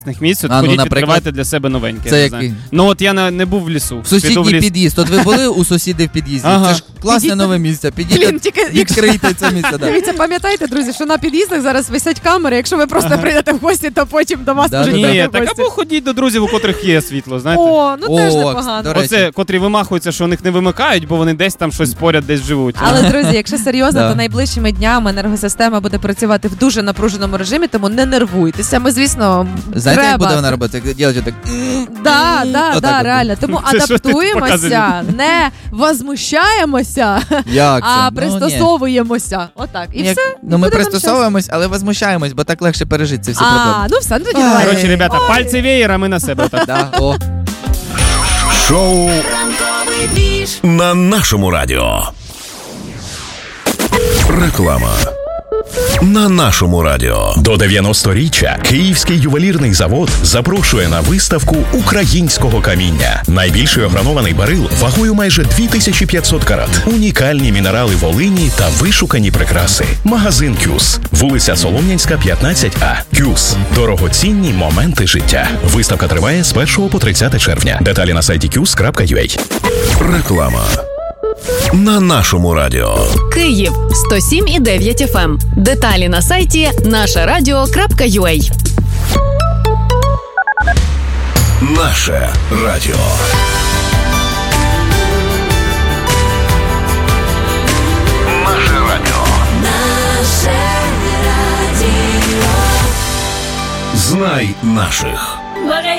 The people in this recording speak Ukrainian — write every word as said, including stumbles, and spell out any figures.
місць, от А, ну, ходіть, наприклад, відкривайте для себе новеньке. це я не який? знаю. Ну от я не, не був в лісу. В сусідній Піду в ліс. під'їзд. От ви були у сусідів в під'їзді. Ага. Це ж класне Підійдіть нове місце. Блін, Підійдіть, тільки відкрийте це місце. Да. Дивіться, пам'ятайте, друзі, що на під'їздах зараз висять камери. Якщо ви просто Ага. прийдете в гості, то потім до вас Да, можуть да, Ні, прийти в так гості. або ходіть до друзів, у котрих є світло, знаєте. О, ну теж О, непогано. до речі. Оце, котрі вимахуються, що у них не вимикають, бо вони десь там щось поряд, десь живуть. Але, друзі, якщо серйозно, Да. то найближчими днями енергосистема буде працювати в дуже напруженому режимі, тому не нервуйтеся. Ми, звісно, Знаєте, як треба... буде вона робити? Як робити так? Да, да, Отак да, от. реально. Тому Це що ти адаптуємося, показуєш? не возмущаємося, Як це? а Ну, ні. пристосовуємося. Отак. І Як- все. і Ну ми буде нам пристосовуємось, але возмущаємось, бо так легше пережити ці всі щастя. проблеми. А, ну все, ну тоді Ай. давай. Коротше, ребята, пальці веєра, ми на себе. Так. Да, о. Шоу на нашому радіо. Реклама. На нашому радіо. До дев'яносторіччя Київський ювелірний завод запрошує на виставку українського каміння. Найбільший огранований барил вагою майже дві тисячі п'ятсот карат. Унікальні мінерали Волині та вишукані прикраси. Магазин «Кюс». Вулиця Солом'янська, п'ятнадцять А. «Кюс». Дорогоцінні моменти життя. Виставка триває з першого по тридцяте червня. Деталі на сайті кюс крапка ю а. Реклама. На нашому радіо. Київ сто сім і дев'ять еф ем. Деталі на сайті наше радіо крапка ю а. Наше радіо. Наше радіо. Наше радіо. Знай наших.